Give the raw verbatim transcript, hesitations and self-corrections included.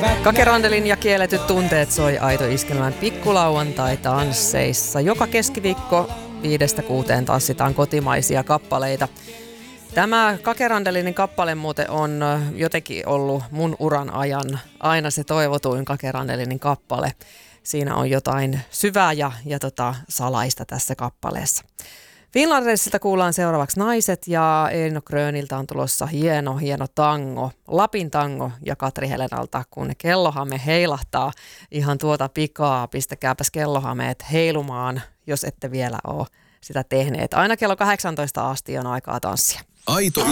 Kake Randelin ja kielletyt tunteet soi Aito Iskelmän pikkulauantai tansseissa. Joka keskiviikko viidestä kuuteen tanssitaan kotimaisia kappaleita. Tämä Kake Randelinin kappale muuten on jotenkin ollut mun uran ajan aina se toivotuin Kake Randelinin kappale. Siinä on jotain syvää ja, ja tota, salaista tässä kappaleessa. Finlandersilta kuullaan seuraavaksi Naiset ja Eino Gröniltä on tulossa hieno, hieno tango, Lapin tango ja Katri Helenalta, kun kellohame heilahtaa ihan tuota pikaa. Pistäkääpäs kellohameet heilumaan, jos ette vielä ole sitä tehneet. Aina kello kahdeksantoista asti on aikaa tanssia. Aito